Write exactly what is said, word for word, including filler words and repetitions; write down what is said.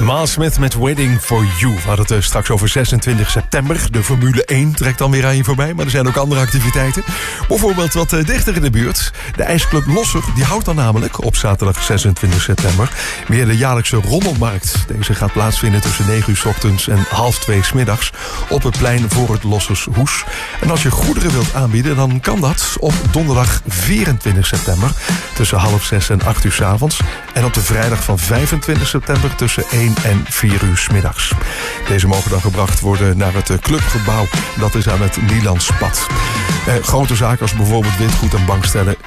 Miles Smith met Waiting for You. We hadden het uh, straks over zesentwintig september. De Formule één trekt dan weer aan je voorbij. Maar er zijn ook andere activiteiten. Bijvoorbeeld wat uh, dichter in de buurt. De ijsclub Losser die houdt dan namelijk op zaterdag zesentwintig september... weer de jaarlijkse rommelmarkt. Deze gaat plaatsvinden tussen negen uur 's ochtends en half twee 's middags... op het plein voor het Lossershoes. En als je goederen wilt aanbieden, dan kan dat op donderdag vierentwintig september... tussen half zes en acht uur 's avonds. En op de vrijdag van vijfentwintig september tussen één en vier uur 's middags. Deze mogen dan gebracht worden naar het clubgebouw. Dat is aan het Nielandspad. Eh, grote zaken als bijvoorbeeld witgoed en bankstellen